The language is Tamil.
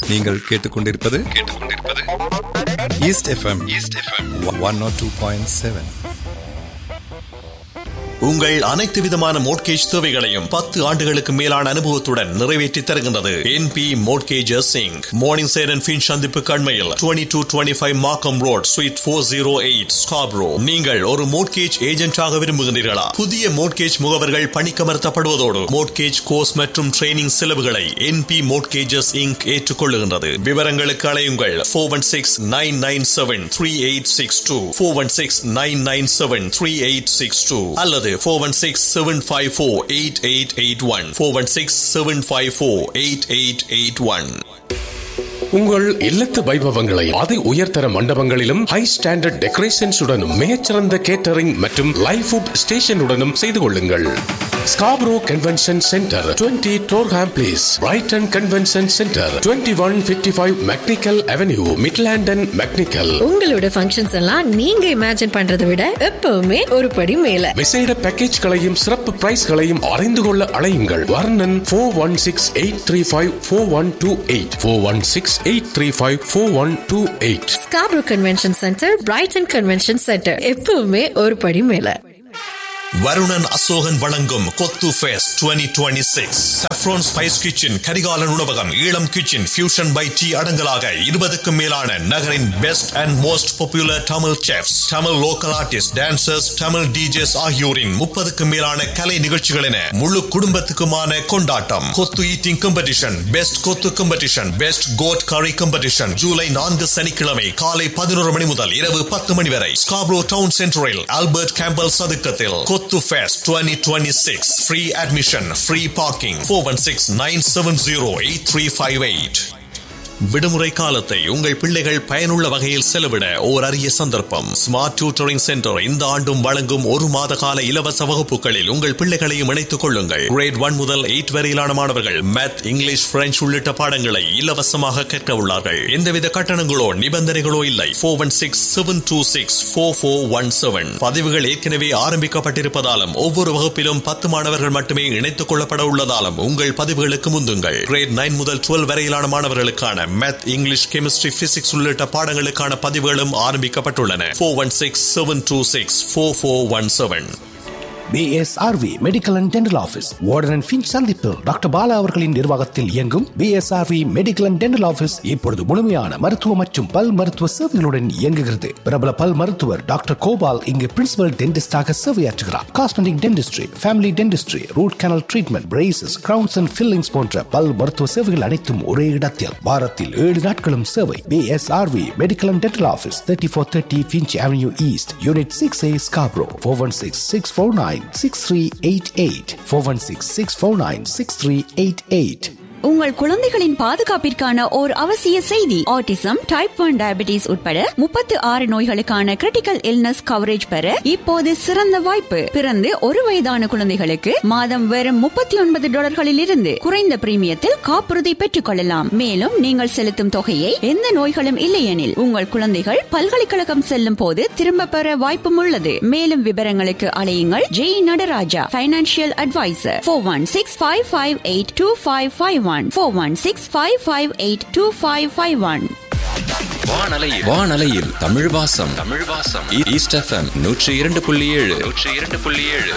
நீங்கள் கேட்டுக்கொண்டிருப்பது ஈஸ்ட் எஃப்எம் 102.7. உங்கள் அனைத்து விதமான மோட்கேஜ் தேவைகளையும் 10 ஆண்டுகளுக்கு மேலான அனுபவத்துடன் நிறைவேற்றி தருகின்றது NP Mortgages Inc. Morning Side and Finch சந்திப்பு கண்மையில் 2225 Markham Road Suite 408 Scarborough. நீங்கள் ஒரு மோட்கேஜ் ஏஜென்டாக விரும்புகிறீர்களா? புதிய மோட்கேஜ் முகவர்கள் பணிக்கமர்த்தப்படுவதோடு மோட்கேஜ் கோர்ஸ் மற்றும் ட்ரைனிங் செலவுகளை NP Mortgages Inc. ஏற்றுக்கொள்ளுகின்றது. விவரங்களுக்கு அழையுங்கள் 416-997-3862 416-997-3862 அல்லது 416-754-8881 416-754-8881. உங்கள் இல்லத்து வைபவங்களை அதி உயர்தர மண்டபங்களிலும் ஹை ஸ்டாண்டர்ட் டெக்கரேஷன்ஸ் உடனும் மிகச்சிறந்த கேட்டரிங் மற்றும் லைவ் ஃபுட் ஸ்டேஷனுடனும் செய்து கொள்ளுங்கள். Scarborough convention centre 20 Durham place, Brayton convention centre 2155 mechanical avenue, மிட்லாண்டன் mechanical. உங்களோட ஃபங்க்ஷன்ஸ் எல்லாம் நீங்க இமேஜின் பண்றதை விட எப்பவுமே ஒரு படி மேல. விசேட பேக்கேஜ்களையும் சிறப்பு பிரைஸ்களையும் அறிந்து கொள்ள அழையுங்கள். வர்ணன் 416-835-4128 416-835-4128. Scarborough convention centre, Brayton convention centre, எப்பவுமே ஒரு படி மேல. வருணன் அசோகன் வழங்கும் கொத்து fest 2026. Saffron Spice Kitchen, Karikalan உணவகம், Eelam kitchen, fusion by tea அடங்கலாக 20க்கும் மேலான நகரின் best and most popular Tamil chefs, Tamil local artist, dancers, Tamil DJs ஆகியோரின் 30க்கும் மேலான கலை நிகழ்ச்சிகள் என முழு குடும்பத்துக்குமான கொண்டாட்டம். கொத்து ஈட்டிங் காம்படிஷன், பெஸ்ட் கொத்து காம்படிஷன், பெஸ்ட் கோட் கரி காம்படிஷன் ஜூலை 4 சனிக்கிழமை காலை 11 மணி முதல் இரவு 10 மணி வரை ஸ்காப்ரோ டவுன் சென்டரில் ஆல்பர்ட் கேம்பல் சதுக்கத்தில் கொத்து fest 2026. Free admission, free parking. 416-970-8358. விடுமுறை காலத்தை உங்கள் பிள்ளைகள் பயனுள்ள வகையில் செலவிட ஓர் அரிய சந்தர்ப்பம். ஸ்மார்ட் டியூட்டரிங் சென்டர் இந்த ஆண்டும் வழங்கும் 1 மாத கால இலவச வகுப்புகளில் உங்கள் பிள்ளைகளையும் இணைத்துக் கொள்ளுங்கள். கிரேட் 1 முதல் 8 வரையிலான மாணவர்கள் மேத், இங்கிலீஷ், பிரெஞ்சு உள்ளிட்ட பாடங்களை இலவசமாக கற்க உள்ளார்கள். எந்தவித கட்டணங்களோ நிபந்தனைகளோ இல்லை. 416-726-4417. பதிவுகள் ஏற்கனவே ஆரம்பிக்கப்பட்டிருப்பதாலும் ஒவ்வொரு வகுப்பிலும் 10 மாணவர்கள் மட்டுமே இணைத்துக் கொள்ளப்பட உள்ளதாலும் உங்கள் பதிவுகளுக்கு முந்துங்கள். கிரேட் 9 முதல் 12 வரையிலான மாணவர்களுக்கான மேத், இங்கிலீஷ், கெமிஸ்ட்ரி, பிசிக்ஸ் உள்ளிட்ட பாடங்களுக்கான பதிவுகளும் ஆரம்பிக்கப்பட்டுள்ளன. 416-726-4417. BSRV medical and dental office, warden and Finch சந்திப்பு. டாக்டர் பாலா அவர்களின் நிர்வாகத்தில் இயங்கும் BSRV medical and dental office இப்பொழுது முழுமையான மருத்துவ மற்றும் பல் மருத்துவ சேவைகளுடன் இயங்குகிறது. பிரபல பல் மருத்துவர் டாக்டர் கோபால் இங்கு principal டென்டிஸ்டாக சேவையாற்றுகிறார். Cosmetic dentistry, family dentistry, root canal treatment, braces, crowns and fillings போன்ற பல் மருத்துவ சேவைகள் அனைத்தும் ஒரே இடத்தில். வாரத்தில் 7 நாட்களும் சேவை. BSRV medical and dental office, 3430 Finch Avenue East, Unit 6A, Scarborough. 416-649-6388 416-649-6388. உங்கள் குழந்தைகளின் பாதுகாப்பிற்கான ஓர் அவசிய செய்தி. ஆட்டிசம், டைப் 1 டயபிட்டிஸ் உட்பட 36 நோய்களுக்கான கிரிட்டிக்கல் இல்னஸ் கவரேஜ் பெற இப்போது சிறந்த வாய்ப்பு. பிறந்து 1 வயதான குழந்தைகளுக்கு மாதம் வெறும் $39 இருந்து குறைந்த பிரீமியத்தில் காப்புறுதி பெற்றுக் கொள்ளலாம். மேலும் நீங்கள் செலுத்தும் தொகையை எந்த நோய்களும் இல்லையெனில் உங்கள் குழந்தைகள் பல்கலைக்கழகம் செல்லும் போது திரும்ப பெற வாய்ப்பும் உள்ளது. மேலும் விவரங்களுக்கு அழையுங்கள் ஜெய் நடராஜா, பைனான்சியல் அட்வைசர். 416-558-2551 416-558-2551. வானலையில் தமிழ் வாசம். East FM 102.7.